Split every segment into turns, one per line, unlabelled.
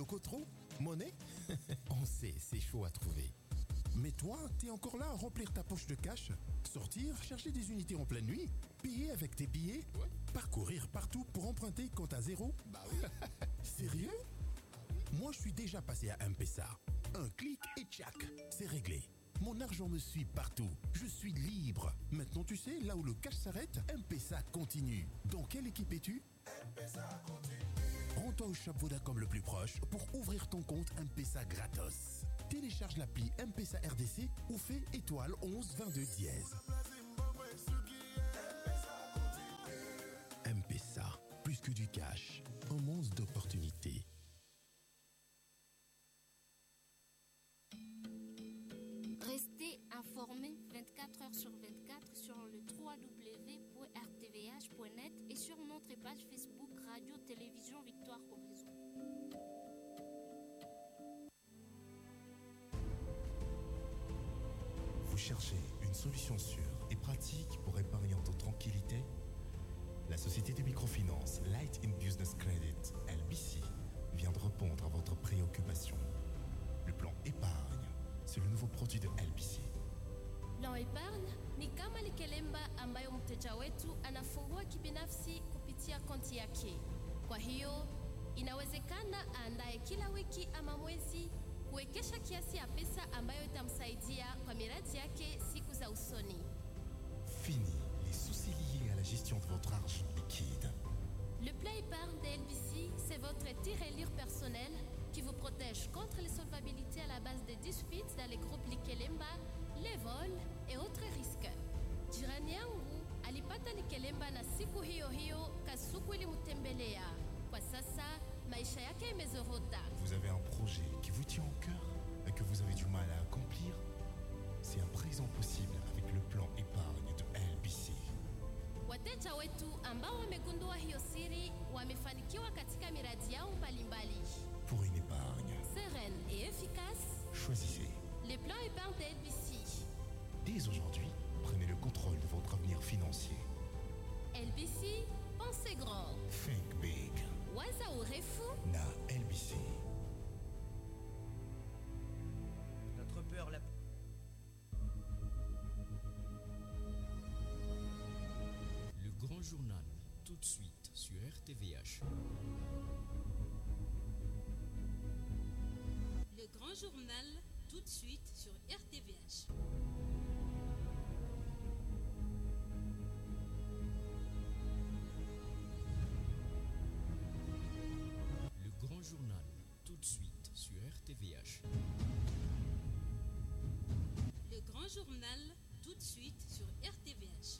Locotro? Monnaie? On sait, c'est chaud à trouver. Mais toi, t'es encore là à remplir ta poche de cash? Sortir, chercher des unités en pleine nuit? Payer avec tes billets?
Ouais.
Parcourir partout pour emprunter quand à zéro?
Bah oui.
Sérieux? Moi, je suis déjà passé à M-Pesa. Un clic et tchac, c'est réglé. Mon argent me suit partout. Je suis libre. Maintenant, tu sais, là où le cash s'arrête, M-Pesa continue. Dans quelle équipe es-tu? M-Pesa continue. Rends-toi au shop Vodacom le plus proche pour ouvrir ton compte M-Pesa gratos. Télécharge l'appli M-Pesa RDC ou fais étoile 11 22 dièse. M-Pesa, plus que du cash, un monde d'opportunités.
Restez informés 24 heures sur 24 sur le www.rtvh.net et sur notre page Facebook Radio Télévision Victoire Horizon.
Vous cherchez une solution sûre et pratique pour épargner en toute tranquillité? La société de microfinance Light in Business Credit, LBC, vient de répondre à votre préoccupation. Le plan épargne, c'est le nouveau produit de LBC.
Plan épargne ni kama likelemba ambayo mteja wetu anafungua kibinafsi kupitia konti yake. Kwa hiyo inawezekana aandae kila wiki ama mwezi kuwekesha kiasi ya pesa ambayo itamsaidia kwa miradi yake siku za usoni.
Fini les soucis liés à la gestion de votre argent liquide.
Le plan épargne de LBC, c'est votre tirelire personnel qui vous protège contre les solvabilités à la base des disputes dans les groupes Likelemba, les vols et autres risques. Jirani yangu alipata Likelemba na siku hiyo hiyo kasuku ilimtembelea. Kwa sasa maisha yake imezorota.
Vous avez un projet qui vous tient au cœur et que vous avez du mal à accomplir? C'est à présent possible avec le plan épargne de LBC.
Wateja wetu ambao wamegundua hiyo siri wamefanikiwa katika miradi yao mbalimbali.
Pour une épargne
sereine et efficace,
choisissez
les plans épargne de LBC.
Dès aujourd'hui, prenez le contrôle de votre avenir financier.
LBC, pensez grand.
Think big.
Waza urefu
na LBC.
Notre peur la...
Le grand journal, tout de suite sur RTVH.
Le grand journal, tout de suite sur RTVH.
Le grand journal, tout de suite sur RTVH.
Le grand journal, tout de suite sur RTVH.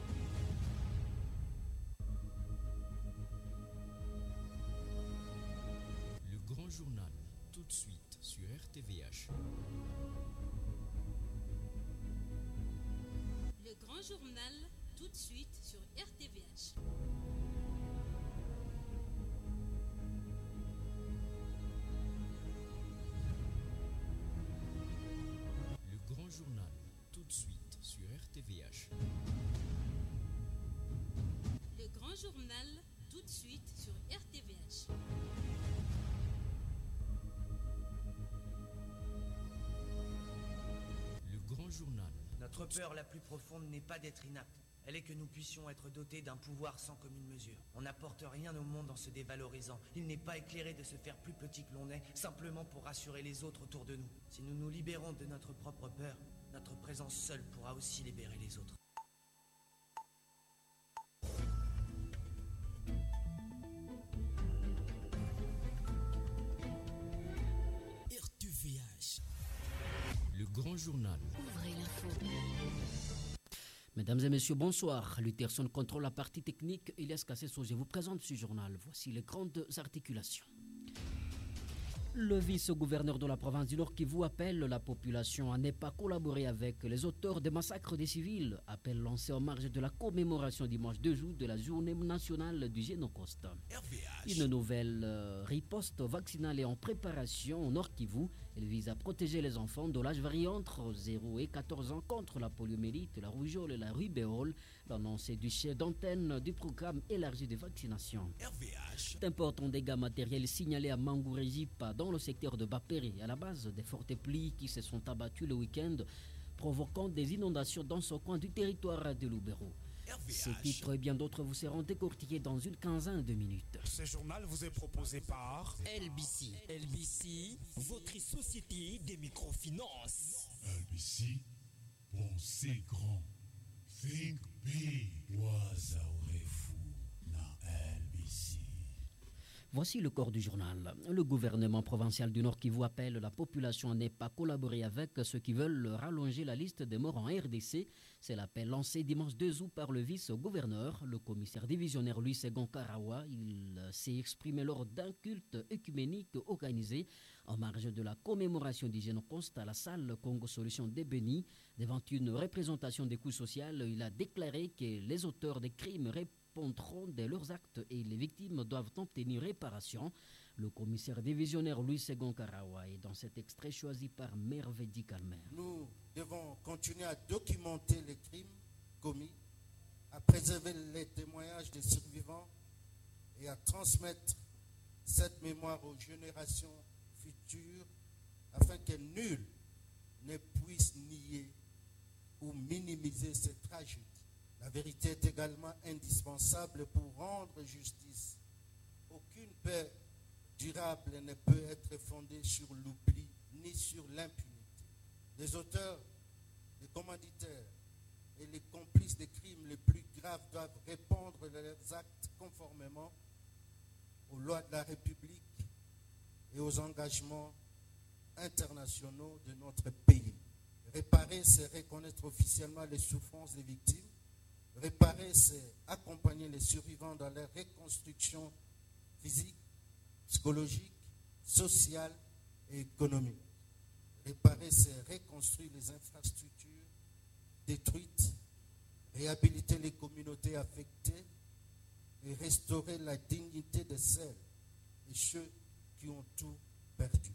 Le grand journal, tout de suite sur RTVH.
Le grand journal, tout de suite sur RTVH.
Le grand journal, tout de suite sur RTVH.
Le grand journal, tout de suite sur RTVH.
Le grand journal.
Notre peur la plus profonde n'est pas d'être inapte. Elle est que nous puissions être dotés d'un pouvoir sans commune mesure. On n'apporte rien au monde en se dévalorisant. Il n'est pas éclairé de se faire plus petit que l'on est, simplement pour rassurer les autres autour de nous. Si nous nous libérons de notre propre peur, notre présence seule pourra aussi libérer les autres.
RTVH. Le grand journal.
Ouvrez l'info.
Mesdames et messieurs, bonsoir. L'Uterson contrôle la partie technique. Elias Kasseso, je vous présente ce journal. Voici les grandes articulations. Le vice-gouverneur de la province du Nord Kivu appelle la population à ne pas collaborer avec les auteurs des massacres des civils. Appel lancé en marge de la commémoration dimanche 2 août de la journée nationale du Génocoste. Une nouvelle riposte vaccinale est en préparation au Nord Kivu. Elle vise à protéger les enfants de l'âge variant entre 0 et 14 ans contre la poliomyélite, la rougeole et la rubéole. L'annonce du chef d'antenne du programme élargi de vaccination. D'importants dégâts matériels signalés à Mangouréjipa dans le secteur de Bapéré à la base des fortes pluies qui se sont abattues le week-end, provoquant des inondations dans ce coin du territoire de Lubero. Ces titres et bien d'autres vous seront décortiqués dans une quinzaine de minutes.
Ce journal vous est proposé par
LBC. LBC, votre société des microfinances.
LBC, pensez grand. Think big. Wazaurez-vous na LBC.
Voici le corps du journal. Le gouvernement provincial du Nord Kivu appelle la population à ne pas collaborer avec ceux qui veulent rallonger la liste des morts en RDC. C'est l'appel lancé dimanche 2 août par le vice-gouverneur, le commissaire divisionnaire Louis Segon Karawa. Il s'est exprimé lors d'un culte œcuménique organisé en marge de la commémoration du Génocoste à la salle Congo Solution de Beni. Devant une représentation des coûts sociaux, il a déclaré que les auteurs des crimes répondront de leurs actes et les victimes doivent obtenir réparation. Le commissaire divisionnaire Louis Segon Karawa est dans cet extrait choisi par Mervedi Calmer.
Nous devons continuer à documenter les crimes commis, à préserver les témoignages des survivants et à transmettre cette mémoire aux générations futures afin que nul ne puisse nier ou minimiser ces tragédies. La vérité est également indispensable pour rendre justice. Aucune paix durable ne peut être fondée sur l'oubli ni sur l'impunité. Les auteurs, les commanditaires et les complices des crimes les plus graves doivent répondre de leurs actes conformément aux lois de la République et aux engagements internationaux de notre pays. Réparer, c'est reconnaître officiellement les souffrances des victimes. Réparer, c'est accompagner les survivants dans leur reconstruction physique, psychologique, sociale et économique. Réparer, c'est reconstruire les infrastructures détruites, réhabiliter les communautés affectées et restaurer la dignité de celles et ceux qui ont tout perdu.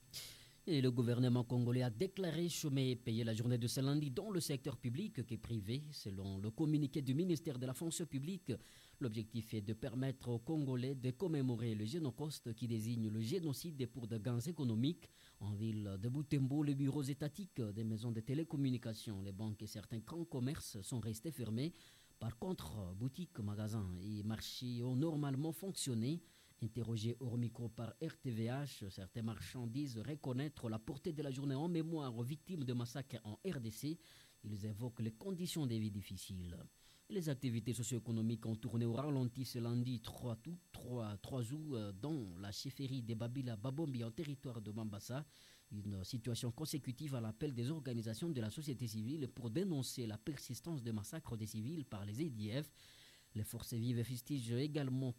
Et le gouvernement congolais a déclaré chômer et payer la journée de ce lundi dans le secteur public et privé. Selon le communiqué du ministère de la fonction publique, l'objectif est de permettre aux Congolais de commémorer le Génocoste qui désigne le génocide pour des gains économiques. En ville de Butembo, les bureaux étatiques des maisons de télécommunications, les banques et certains grands commerces sont restés fermés. Par contre, boutiques, magasins et marchés ont normalement fonctionné. Interrogés hors micro par RTVH, certains marchands disent reconnaître la portée de la journée en mémoire aux victimes de massacres en RDC. Ils évoquent les conditions de vie difficiles. Les activités socio-économiques ont tourné au ralenti ce lundi 3 août dans la chefferie de Babila Babombi en territoire de Mambasa. Une situation consécutive à l'appel des organisations de la société civile pour dénoncer la persistance de massacres des civils par les EDF. Les forces vives fustigent également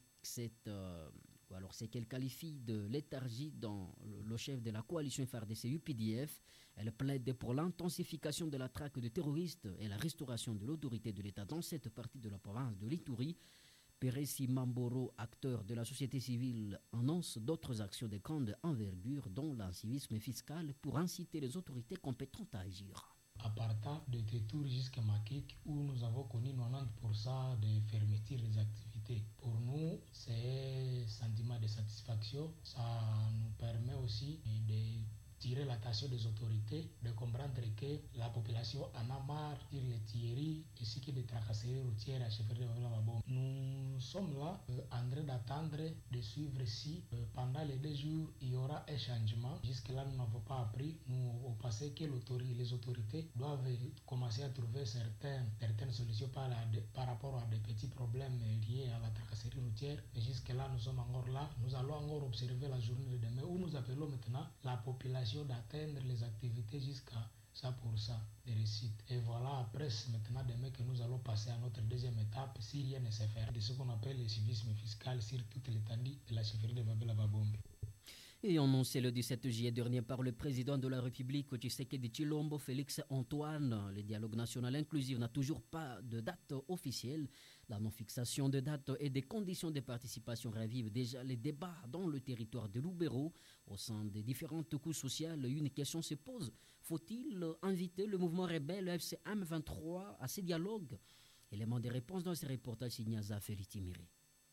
c'est qu'elle qualifie de léthargie dans le chef de la coalition FARDC UPDF. Elle plaide pour l'intensification de la traque de terroristes et la restauration de l'autorité de l'État dans cette partie de la province de l'Ituri. Peressi Mamboro, acteur de la société civile, annonce d'autres actions de grande envergure, dont l'incivisme fiscal, pour inciter les autorités compétentes à agir.
À partir de Tétour jusqu'à Makik, où nous avons connu 90% de fermeture des activités. Pour nous, c'est un sentiment de satisfaction. Ça nous permet aussi de tirer l'attention des autorités, de comprendre que la population en a marre de les tueries ainsi que des tracasseries routières à chefferie de Babombi. Nous sommes là en train d'attendre de suivre si pendant les 2 jours il y aura un changement. Jusque-là, nous n'avons pas appris. Nous au passé que les autorités doivent commencer à trouver certaines solutions par rapport à des petits problèmes liés à la tracasserie routière. Mais jusque-là, nous sommes encore là. Nous allons encore observer la journée de demain où nous appelons maintenant la population d'atteindre les activités jusqu'à 100% de réussite. Et voilà, après maintenant demain que nous allons passer à notre deuxième étape, si rien ne se fait, de ce qu'on appelle le civisme fiscal sur toute l'étendue de la chefferie de Babila Babombi.
Et annoncé le 17 juillet dernier par le président de la République, Tshisekedi Tshilombo, Félix Antoine, le dialogue national inclusif n'a toujours pas de date officielle. La non-fixation de date et des conditions de participation ravivent déjà les débats dans le territoire de Lubero. Au sein des différentes couches sociales, une question se pose. Faut-il inviter le mouvement rebelle FC M23 à ces dialogues? Élément de réponse dans ce reportage signé Zafeli Timiri.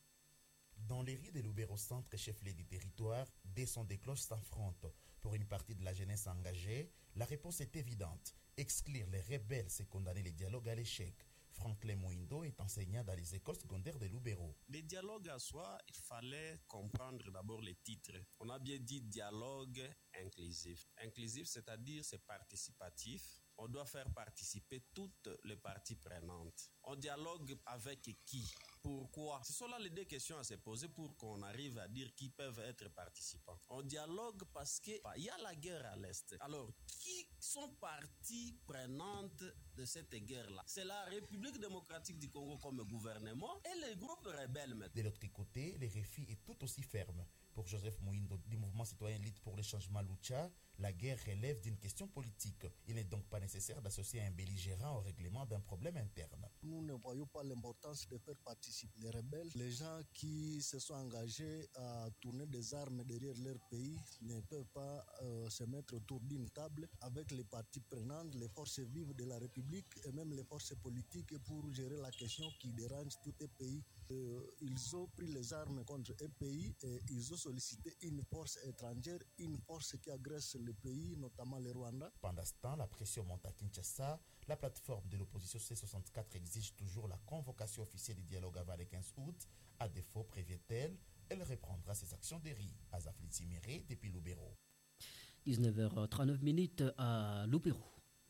Dans les rues de Lubero Centre, chef-lieu du territoire, des sons des cloches s'affrontent. Pour une partie de la jeunesse engagée, la réponse est évidente. Exclure les rebelles, c'est condamner les dialogues à l'échec. Franklin Moindo est enseignant dans les écoles secondaires de Lubero.
Les dialogues à soi, il fallait comprendre d'abord les titres. On a bien dit dialogue inclusif. Inclusif, c'est-à-dire c'est participatif. On doit faire participer toutes les parties prenantes. On dialogue avec qui? Pourquoi? Ce sont là les deux questions à se poser pour qu'on arrive à dire qui peuvent être participants. On dialogue parce qu'il y a la guerre à l'Est. Alors, qui sont parties prenantes de cette guerre-là? C'est la République démocratique du Congo comme gouvernement et les groupes rebelles.
De l'autre côté, le réfi est tout aussi ferme. Pour Joseph Moindo du mouvement citoyen Lutte pour le changement Lucha, la guerre relève d'une question politique. Il n'est donc pas nécessaire d'associer un belligérant au règlement d'un problème interne.
Nous ne voyons pas l'importance de faire participer les rebelles. Les gens qui se sont engagés à tourner des armes derrière leur pays ne peuvent pas se mettre autour d'une table avec les parties prenantes, les forces vives de la République et même les forces politiques pour gérer la question qui dérange tout un pays. Ils ont pris les armes contre un pays et ils ont sollicité une force étrangère, une force qui agresse le pays, notamment le Rwanda.
Pendant ce temps, la pression monte à Kinshasa. La plateforme de l'opposition C64 exige toujours la convocation officielle du dialogue avant le 15 août. À défaut, prévient-elle, elle reprendra ses actions de riz. Azafli Timéré depuis Lubero.
19h39 à Lubero.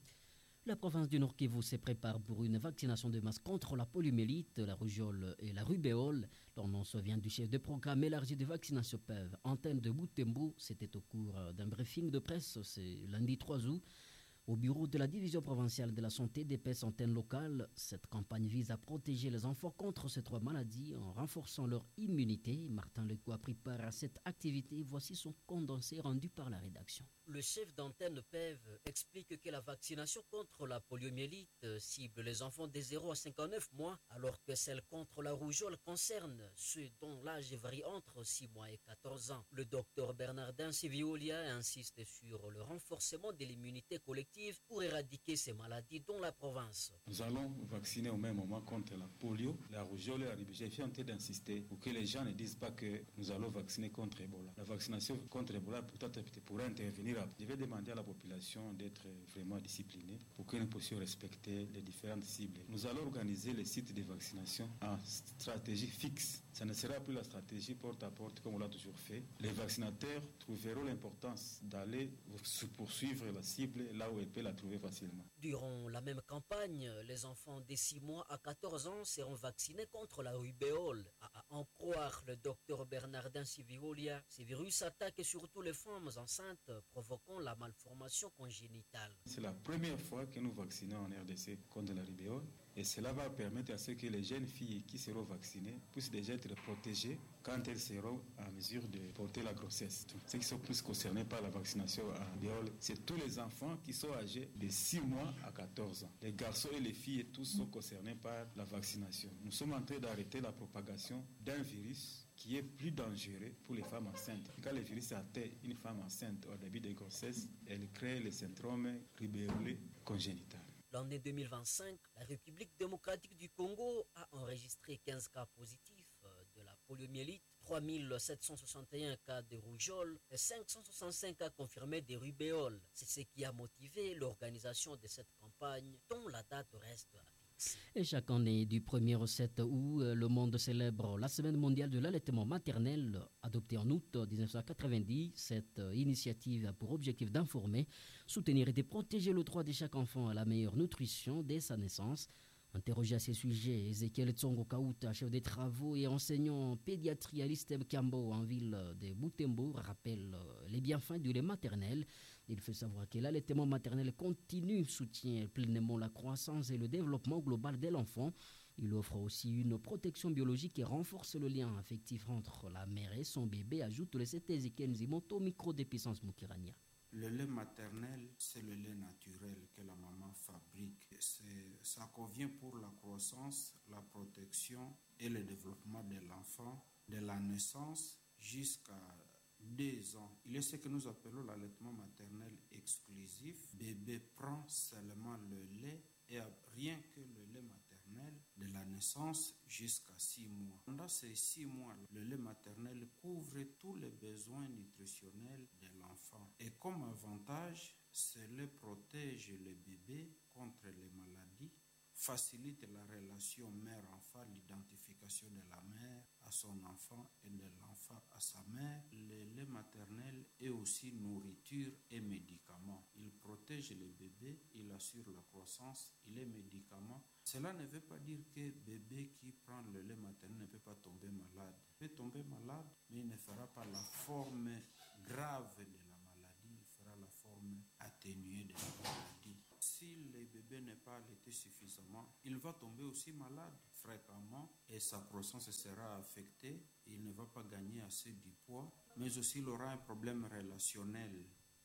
La province du Nord Kivu se prépare pour une vaccination de masse contre la poliomyélite, la rougeole et la rubéole. L'annonce vient du chef de programme élargi de vaccination PEV, Antenne de Butembo. C'était au cours d'un briefing de presse, c'est lundi 3 août. Au bureau de la division provinciale de la santé d'EPS antenne locale, cette campagne vise à protéger les enfants contre ces trois maladies en renforçant leur immunité. Martin Lecoux a pris part à cette activité. Voici son condensé rendu par la rédaction. Le chef d'antenne PEV explique que la vaccination contre la poliomyélite cible les enfants de 0 à 59 mois, alors que celle contre la rougeole concerne ceux dont l'âge varie entre 6 mois et 14 ans. Le docteur Bernardin Siviolia insiste sur le renforcement de l'immunité collective pour éradiquer ces maladies dans la province.
Nous allons vacciner au même moment contre la polio, la rougeole et la rubéole. J'ai fait en tête d'insister pour que les gens ne disent pas que nous allons vacciner contre Ebola. La vaccination contre Ebola peut-être pourrait intervenir. Je vais demander à la population d'être vraiment disciplinée pour que nous puissions respecter les différentes cibles. Nous allons organiser les sites de vaccination en stratégie fixe. Ça ne sera plus la stratégie porte à porte comme on l'a toujours fait. Les vaccinateurs trouveront l'importance d'aller poursuivre la cible là où elle peut la trouver facilement.
Durant la même campagne, les enfants de 6 mois à 14 ans seront vaccinés contre la rubéole. À en croire le docteur Bernardin Siviolia, ces virus attaquent surtout les femmes enceintes, provoquant la malformation congénitale.
C'est la première fois que nous vaccinons en RDC contre la rubéole et cela va permettre à ce que les jeunes filles qui seront vaccinées puissent déjà être protégées quand elles seront en mesure de porter la grossesse. Ceux qui sont plus concernés par la vaccination à la rubéole, c'est tous les enfants qui sont âgés de 6 mois à 14 ans. Les garçons et les filles, tous sont concernés par la vaccination. Nous sommes en train d'arrêter la propagation d'un virus qui est plus dangereux pour les femmes enceintes. Quand le virus atteint une femme enceinte au début de grossesse, elle crée le syndrome rubéolé congénital.
L'année 2025, la République démocratique du Congo a enregistré 15 cas positifs de la poliomyélite, 3761 cas de rougeole et 565 cas confirmés de rubéole. C'est ce qui a motivé l'organisation de cette campagne dont la date reste à fixer. Et chaque année, du 1er au 7 août, le monde célèbre la Semaine mondiale de l'allaitement maternel. Adoptée en août 1990, cette initiative a pour objectif d'informer, soutenir et de protéger le droit de chaque enfant à la meilleure nutrition dès sa naissance. Interrogé à ces sujets, Ezekiel Tsongo Kauta, chef des travaux et enseignant en pédiatrie à l'ISTEB Kambo en ville de Butembo, rappelle les bienfaits du lait maternel. Il fait savoir que l'allaitement maternel continue, soutient pleinement la croissance et le développement global de l'enfant. Il offre aussi une protection biologique et renforce le lien affectif entre la mère et son bébé, ajoute le CT Zikenzimoto, micro de puissance Mukirania.
Le lait maternel, c'est le lait naturel que la maman fabrique. Ça convient pour la croissance, la protection et le développement de l'enfant, de la naissance jusqu'à 2 ans. Il est ce que nous appelons l'allaitement maternel exclusif. Bébé prend seulement le lait et rien que le lait maternel de la naissance jusqu'à 6 mois. Pendant ces 6 mois, le lait maternel couvre tous les besoins nutritionnels de l'enfant. Et comme avantage, cela protège le bébé contre les maladies, facilite la relation mère-enfant, l'identification de la mère à son enfant et de l'enfant à sa mère. Le lait maternel est aussi nourriture et médicament. Il protège le bébé, il assure la croissance, il est médicament. Cela ne veut pas dire que bébé qui prend le lait maternel ne peut pas tomber malade. Il peut tomber malade, mais il ne fera pas la forme grave de la maladie, il fera la forme atténuée de la maladie. Si le bébé n'est pas allaité suffisamment, il va tomber aussi malade fréquemment et sa croissance sera affectée. Il ne va pas gagner assez du poids, mais aussi il aura un problème relationnel.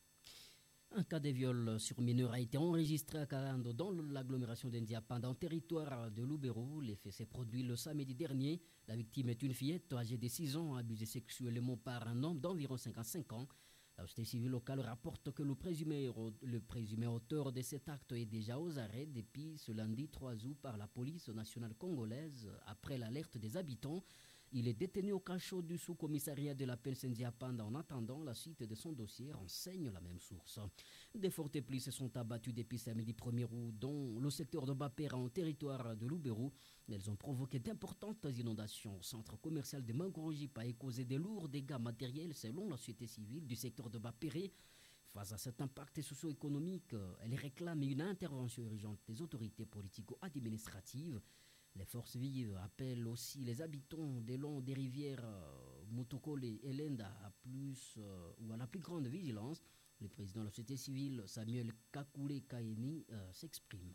Un cas de viol sur mineur a été enregistré à Karando dans l'agglomération d'Indiapa, dans le territoire de Lubero. Les faits s'est produit le samedi dernier. La victime est une fillette âgée de 6 ans, abusée sexuellement par un homme d'environ 55 ans. La société civile locale rapporte que le présumé auteur de cet acte est déjà aux arrêts depuis ce lundi 3 août par la police nationale congolaise. Après l'alerte des habitants, il est détenu au cachot du sous-commissariat de la Pensendiapanda en attendant la suite de son dossier, renseigne la même source. Des fortes pluies se sont abattues depuis samedi 1er août dans le secteur de Bapera en territoire de Lubero. Elles ont provoqué d'importantes inondations au centre commercial de Mangorojipa et causé de lourds dégâts matériels selon la société civile du secteur de Bapéré. Face à cet impact socio-économique, elle réclame une intervention urgente des autorités politico-administratives. Les forces vives appellent aussi les habitants des longs des rivières Motokole et Lenda à la plus grande vigilance. Le président de la société civile, Samuel Kakule Kaini, s'exprime.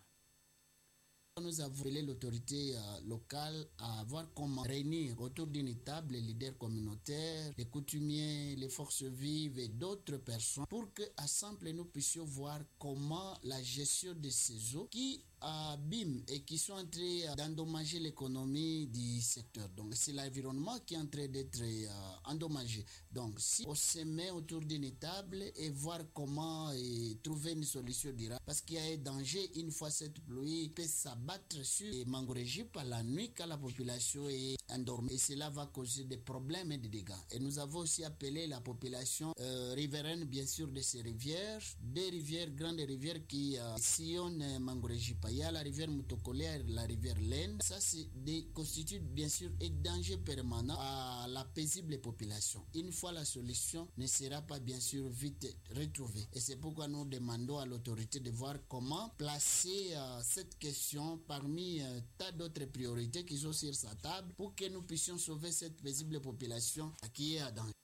Nous avons appelé l'autorité locale à voir comment réunir autour d'une table les leaders communautaires, les coutumiers, les forces vives et d'autres personnes pour qu'ensemble nous puissions voir comment la gestion de ces eaux qui abîment et qui sont en train d'endommager l'économie du secteur. Donc c'est l'environnement qui est en train d'être endommagé. Donc si on se met autour d'une table et voir comment trouver une solution durable, parce qu'il y a un danger une fois cette pluie peut s'abattre sur les Mangorojipa la nuit quand la population est endormie et cela va causer des problèmes et des dégâts. Et nous avons aussi appelé la population riveraine bien sûr de ces rivières, des rivières, grandes rivières qui sillonnent Mangorojipa. Il y a la rivière Motokole et la rivière Lenda. Ça constitue bien sûr un danger permanent à la paisible population. Une fois la solution ne sera pas bien sûr vite retrouvée. Et c'est pourquoi nous demandons à l'autorité de voir comment placer cette question parmi tas d'autres priorités qui sont sur sa table pour que nous puissions sauver cette paisible population qui est à danger.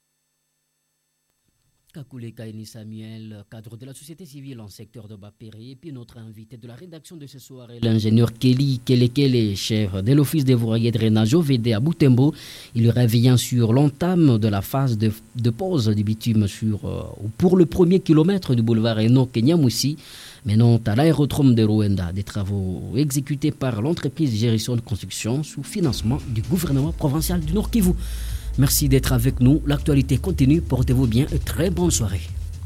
Kakule Kaini Samuel, cadre de la société civile en secteur de Bapéré, et puis notre invité de la rédaction de ce soir est l'ingénieur Kelly Kelekele, chef de l'office des voiries et drainage OVD à Butembo. Il revient sur l'entame de la phase de pose du bitume pour le premier kilomètre du boulevard Enoch Nyamousi, menant à l'aérodrome de Rwanda, des travaux exécutés par l'entreprise Gerison Construction sous financement du gouvernement provincial du Nord Kivu. Merci d'être avec nous. L'actualité continue. Portez-vous bien et très bonne soirée.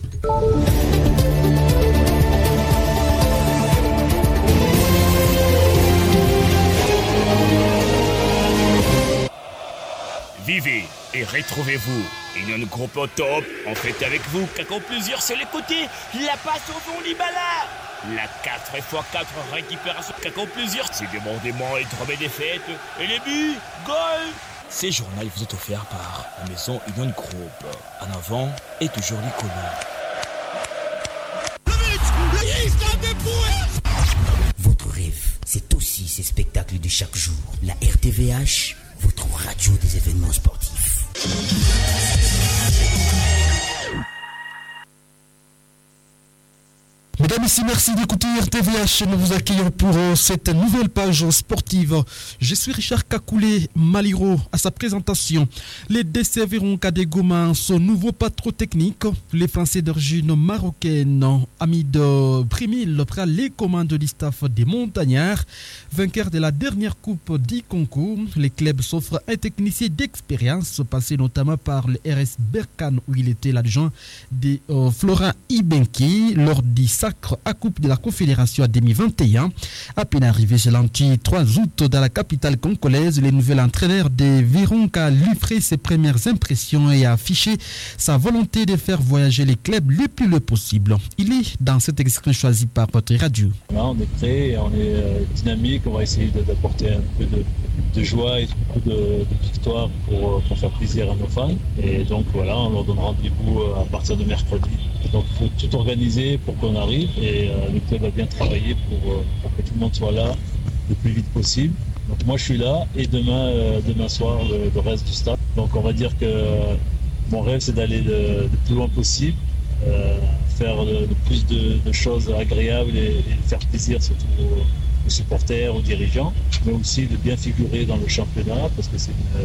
Vivez et retrouvez-vous. Union Groupe au top. On fait avec vous. Qu'en plusieurs c'est les côtés. La passe au fond Libala. La 4x4 récupération. Qu'en plusieurs c'est débordement et tromper des fêtes. Et les buts. Goal. Ces journaux vous est offert par la maison Union Group. En avant et toujours l'icône.
Votre rêve, c'est aussi ces spectacles de chaque jour. La RTVH, votre radio des événements sportifs.
Mesdames et messieurs, merci d'écouter RTVH. Nous vous accueillons pour cette nouvelle page sportive. Je suis Richard Kakoulé Maliro à sa présentation. Les DC Virunga de Goma, son nouveau patron technique. Les Français d'origine marocaine, Hamid Primil, prend les commandes du staff des Montagnards. Vainqueur de la dernière coupe du concours, les clubs s'offrent un technicien d'expérience, passé notamment par le RS Berkane, où il était l'adjoint de Florent Ibenki lors du sacre à Coupe de la Confédération à 2021. À peine arrivé ce lundi 3 août dans la capitale congolaise, le nouvel entraîneur de Virunga a livré ses premières impressions et a affiché sa volonté de faire voyager les clubs le plus possible. Il est dans cet extrait choisi par votre radio.
Là, on est prêt, on est dynamique, on va essayer d'apporter un peu de joie et un peu de victoire pour faire plaisir à nos fans. Et donc voilà, on leur donne rendez-vous à partir de mercredi. Donc il faut tout organiser pour qu'on arrive et le club a bien travaillé pour que tout le monde soit là le plus vite possible. Donc moi je suis là et demain soir le reste du staff. Donc on va dire que mon rêve c'est d'aller le plus loin possible, faire le plus de choses agréables et faire plaisir surtout aux supporters, aux dirigeants, mais aussi de bien figurer dans le championnat parce que c'est